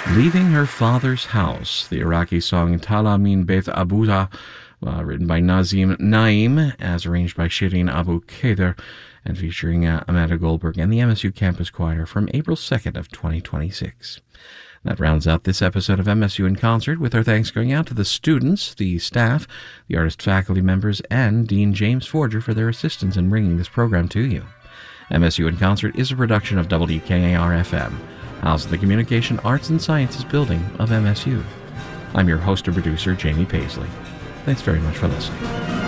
Leaving Her Father's House, the Iraqi song Tala Min Beit Abuha, written by Nazim Naim, as arranged by Shirin Abu Khader, and featuring Amanda Goldberg and the MSU Campus Choir from April 2nd of 2026. That rounds out this episode of MSU in Concert, with our thanks going out to the students, the staff, the artist faculty members, and Dean James Forger for their assistance in bringing this program to you. MSU in Concert is a production of WKAR-FM, housed in the Communication Arts and Sciences Building of MSU. I'm your host and producer, Jamie Paisley. Thanks very much for listening.